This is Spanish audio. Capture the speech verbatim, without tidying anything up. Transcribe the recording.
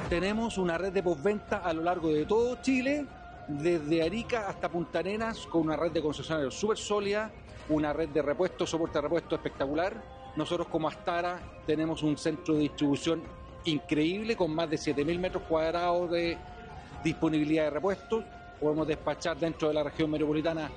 Tenemos una red de postventa a lo largo de todo Chile, desde Arica hasta Punta Arenas, con una red de concesionarios súper sólida, una red de repuestos, soporte de repuesto espectacular. Nosotros como Astara tenemos un centro de distribución increíble con más de siete mil metros cuadrados de disponibilidad de repuestos. Podemos despachar dentro de la región metropolitana